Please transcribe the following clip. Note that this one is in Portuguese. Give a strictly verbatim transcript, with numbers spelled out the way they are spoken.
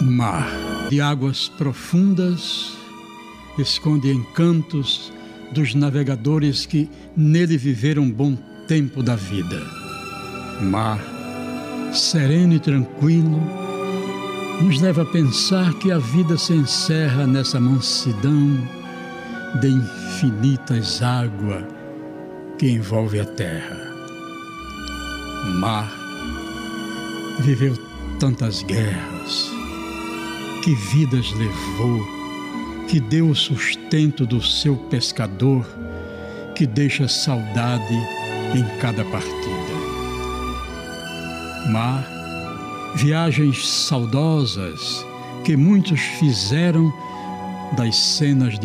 Mar, de águas profundas, esconde encantos dos navegadores que nele viveram bom tempo da vida. Mar, sereno e tranquilo, nos leva a pensar que a vida se encerra nessa mansidão de infinitas águas que envolve a terra. Mar, viveu tantas guerras, que vidas levou, que deu o sustento do seu pescador, que deixa saudade em cada partida. Mar, viagens saudosas que muitos fizeram das cenas de